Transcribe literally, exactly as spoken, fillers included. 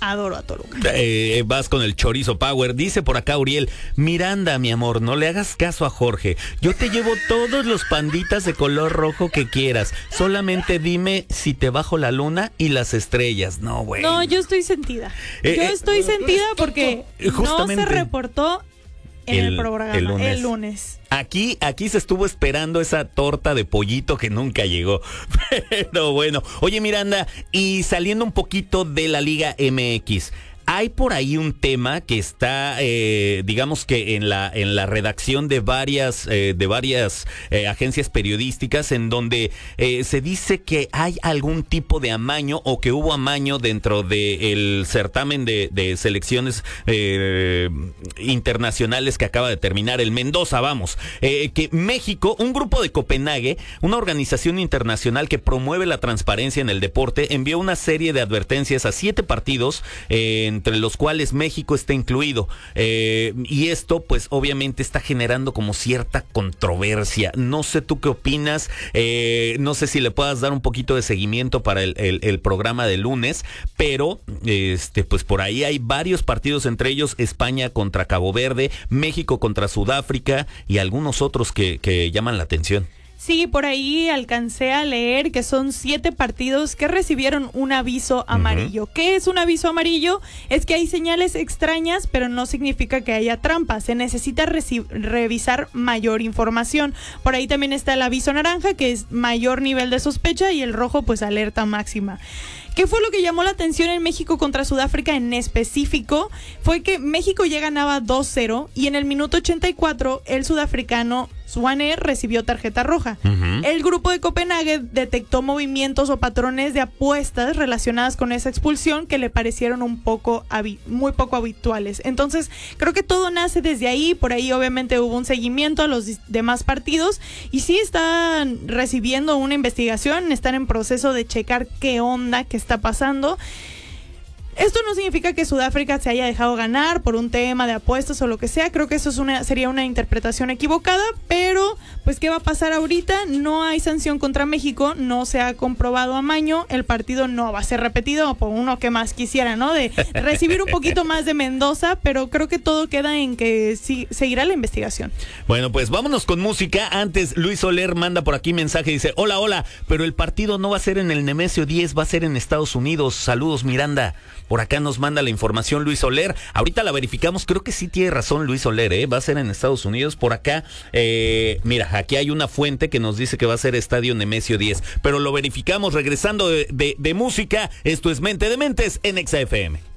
adoro a Toluca. Eh, vas con el chorizo power. Dice por acá Uriel, Miranda, mi amor, no le hagas caso a Jorge. Yo te llevo todos los panditas de color rojo que quieras. Solamente dime si te bajo la luna y las estrellas. No, güey. No, yo estoy sentida. Eh, yo eh, estoy sentida porque justamente no se reportó en el, el programa el lunes. el lunes. Aquí, aquí se estuvo esperando esa torta de pollito que nunca llegó. Pero bueno, oye Miranda, y saliendo un poquito de la Liga M X, hay por ahí un tema que está, eh, digamos que en la en la redacción de varias eh, de varias eh, agencias periodísticas, en donde eh, se dice que hay algún tipo de amaño o que hubo amaño dentro del certamen de, de selecciones eh, internacionales que acaba de terminar el Mendoza, vamos, eh, que México, un grupo de Copenhague, una organización internacional que promueve la transparencia en el deporte, envió una serie de advertencias a siete partidos eh, entre los cuales México está incluido. Eh, y esto, pues, obviamente está generando como cierta controversia. No sé tú qué opinas, eh, no sé si le puedas dar un poquito de seguimiento para el, el, el programa de lunes, pero, este, pues, por ahí hay varios partidos, entre ellos España contra Cabo Verde, México contra Sudáfrica y algunos otros que, que llaman la atención. Sí, por ahí alcancé a leer que son siete partidos que recibieron un aviso amarillo. Uh-huh. ¿Qué es un aviso amarillo? Es que hay señales extrañas, pero no significa que haya trampa. Se necesita reci- revisar mayor información. Por ahí también está el aviso naranja, que es mayor nivel de sospecha, y el rojo, pues alerta máxima. ¿Qué fue lo que llamó la atención en México contra Sudáfrica en específico? Fue que México ya ganaba dos cero y en el minuto ochenta y cuatro el sudafricano Swane recibió tarjeta roja. Uh-huh. El grupo de Copenhague detectó movimientos o patrones de apuestas relacionadas con esa expulsión que le parecieron un poco habi- muy poco habituales. Entonces, creo que todo nace desde ahí. Por ahí obviamente hubo un seguimiento a los dis- demás partidos y sí están recibiendo una investigación, están en proceso de checar qué onda, qué está pasando. Esto no significa que Sudáfrica se haya dejado ganar por un tema de apuestas o lo que sea. Creo que eso es una sería una interpretación equivocada, pero pues ¿qué va a pasar ahorita? No hay sanción contra México, no se ha comprobado amaño, el partido no va a ser repetido, por uno que más quisiera, ¿no? De recibir un poquito más de Mendoza, pero creo que todo queda en que sí, seguirá la investigación. Bueno, pues vámonos con música. Antes, Luis Soler manda por aquí mensaje, dice, hola, hola, pero el partido no va a ser en el Nemesio diez, va a ser en Estados Unidos. Saludos, Miranda. Por acá nos manda la información Luis Soler. Ahorita la verificamos, creo que sí tiene razón Luis Soler, ¿eh? Va a ser en Estados Unidos. Por acá, eh, mira, aquí hay una fuente que nos dice que va a ser Estadio Nemesio diez, pero lo verificamos regresando de, de, de música. Esto es Mente de Mentes en Exa F M.